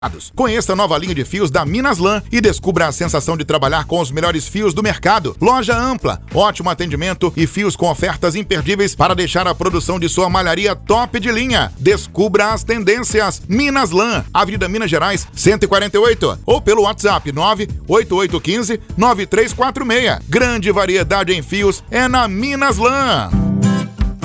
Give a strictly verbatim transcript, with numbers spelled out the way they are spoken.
Conheça a nova linha de fios da Minaslan e descubra a sensação de trabalhar com os melhores fios do mercado. Loja ampla, ótimo atendimento e fios com ofertas imperdíveis para deixar a produção de sua malharia top de linha. Descubra as tendências. Minaslan, Avenida Minas Gerais, cento e quarenta e oito, ou pelo WhatsApp nove oito oito um cinco nove três quatro seis. Grande variedade em fios é na Minaslan.